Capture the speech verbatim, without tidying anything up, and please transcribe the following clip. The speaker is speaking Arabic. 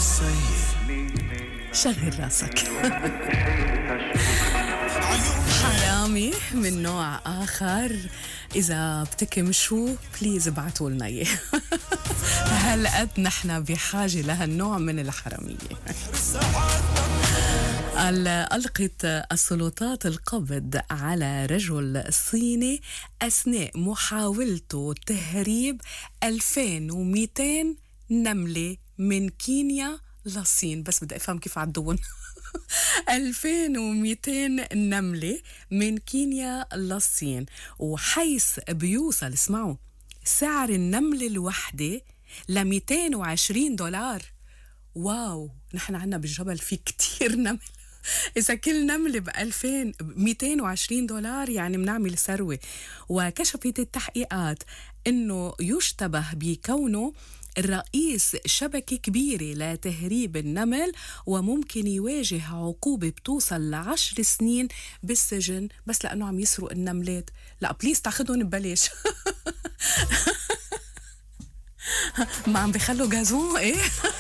شغل راسك. حرامي من نوع آخر، إذا بتكمشوا بليز ابعتوا لنا إياه. هل قد نحن بحاجة لهالنوع من الحرامية. ألقت السلطات القبض على رجل صيني أثناء محاولته تهريب ألفين ومئتين نملة من كينيا للصين. بس بدي أفهم كيف عدون. ألفين ومئتين نملة من كينيا للصين، وحيث بيوصل، اسمعوا، سعر النملة الوحدة ل مئتين وعشرين دولار. واو، نحن عنا بالجبل في كتير نمل. إذا كل نملة بألفين مئتين وعشرين دولار يعني منعمل ثروة. وكشفت التحقيقات إنه يشتبه بكونه رئيس شبكة كبيرة لتهريب النمل، وممكن يواجه عقوبة بتوصل لعشر سنين بالسجن بس لأنه عم يسرق النملات. لا بليز تاخدهم ببلاش. ما عم بيخلوا جازون ايه.